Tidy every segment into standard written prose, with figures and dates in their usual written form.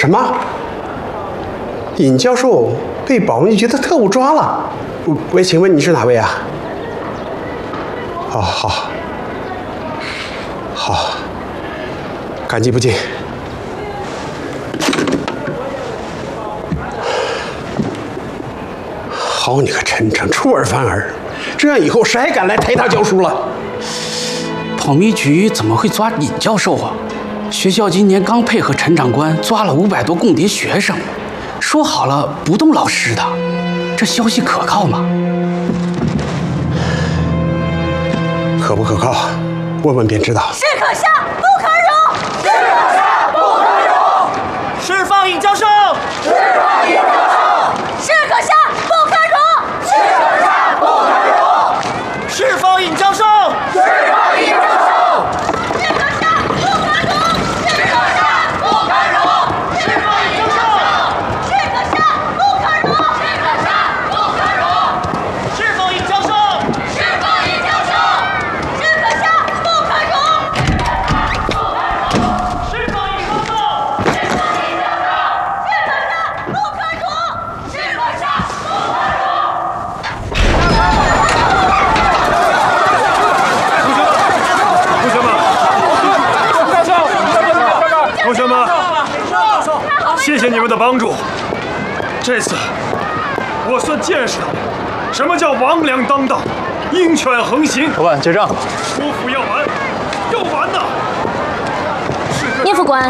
什么？尹教授被保密局的特务抓了？喂，请问你是哪位啊？哦，好，感激不尽。好你个陈诚，出尔反尔，这样以后谁还敢来台大教书了？ 保密局怎么会抓尹教授啊？学校今年刚配合陈长官抓了500多共谍学生，说好了不动老师的，这消息可靠吗？ 可不可靠？问问便知道。 是可笑不可容，是可笑不可容。 释放尹教授， 释放尹教授，是可笑不可容，是可笑不可容。 释放尹教授， 释放尹教授，是可笑不可容，是可笑不可容。释放尹教授，是可笑不可容，是可笑不可容。 释放尹教授， 释放尹教授，是可笑不可容。 释放尹教授， 是可笑不可容，是可笑不可容。 同学们，谢谢你们的帮助。这次我算见识到了什么叫王良当道，鹰犬横行。 老板结账。 说服要完，要完呐！ 聂副官。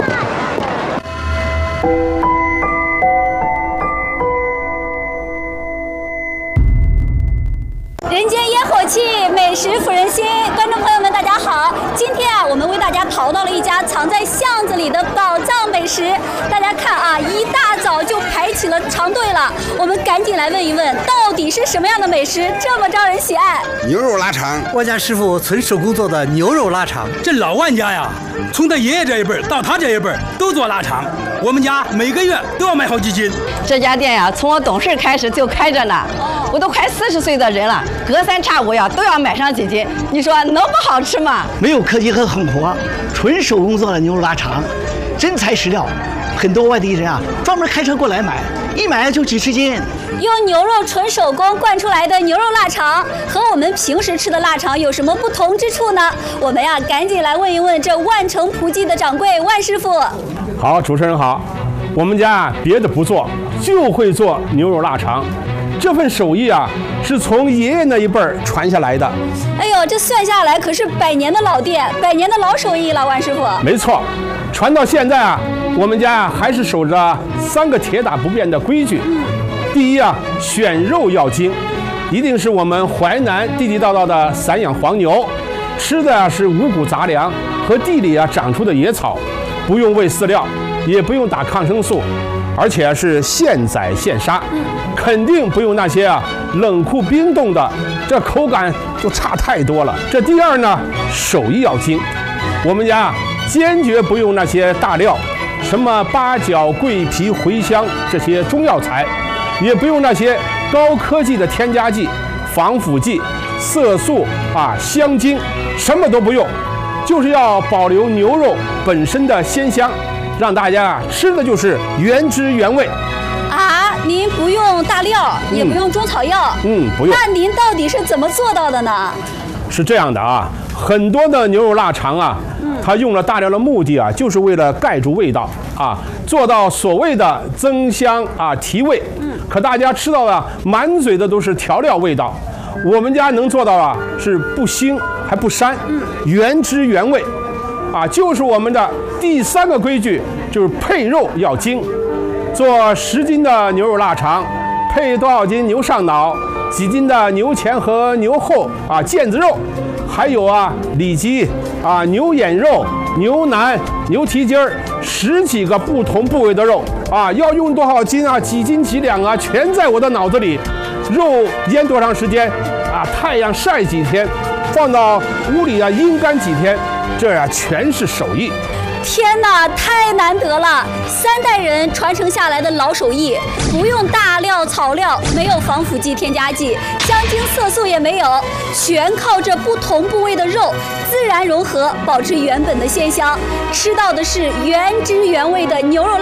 人间烟火气，美食抚人心。观众朋友们，大家好！今天啊，我们为大家淘到了一家藏在巷子里的宝藏美食。大家看啊，一大早就排起了长队了。我们赶紧来问一问，到底是什么样的美食这么招人喜爱？ 牛肉腊肠， 我家师傅纯手工做的牛肉腊肠。 这老万家呀，从他爷爷这一辈到他这一辈都做腊肠。我们家每个月都要买好几斤。 这家店呀，从我懂事开始就开着呢。我都快40岁的人了，隔3差5呀都要买上几斤。你说能不好吃吗？ 没有科技和狠活，纯手工做的牛肉腊肠，真材实料。很多外地人啊，专门开车过来买，一买就几十斤。 用牛肉纯手工灌出来的牛肉腊肠，和我们平时吃的腊肠有什么不同之处呢？我们呀，赶紧来问一问这万城葡记的掌柜万师傅。 好，主持人好，我们家别的不做，就会做牛肉腊肠。这份手艺啊，是从爷爷那一辈儿传下来的。 哎呦，这算下来可是100年的老店，100年的老手艺了，万师傅。 没错，传到现在啊，我们家还是守着3个铁打不变的规矩。第一啊，选肉要精，一定是我们淮南地地道道的散养黄牛，吃的是五谷杂粮和地里啊长出的野草，不用喂饲料，也不用打抗生素，而且是现宰现杀，肯定不用那些啊冷库冰冻的，这口感就差太多了。这第二呢，手艺要精，我们家坚决不用那些大料，什么八角、桂皮、茴香这些中药材，也不用那些高科技的添加剂、防腐剂、色素啊、香精，什么都不用，就是要保留牛肉本身的鲜香，让大家啊吃的就是原汁原味。 啊，您不用大料，也不用中草药， 不用。 那您到底是怎么做到的呢？ 是这样的啊，很多的牛肉腊肠啊，它用了大料的目的啊，就是为了盖住味道啊，做到所谓的增香啊、提味。可大家吃到的满嘴的都是调料味道，我们家能做到啊，是不腥还不膻，原汁原味。啊，就是我们的第3个规矩，就是配肉要精。做10斤的牛肉腊肠，配多少斤牛上脑，几斤的牛前和牛后啊腱子肉，还有啊里脊啊牛眼肉、牛腩、牛蹄筋儿，10几个不同部位的肉啊，要用多少斤啊，几斤几两啊，全在我的脑子里。肉腌多长时间啊？太阳晒几天？放到屋里啊阴干几天？这呀全是手艺。 天哪，太难得了！3代人传承下来的老手艺，不用大料草料，没有防腐剂添加剂，香精色素也没有，全靠这不同部位的肉自然融合，保持原本的鲜香，吃到的是原汁原味的牛肉。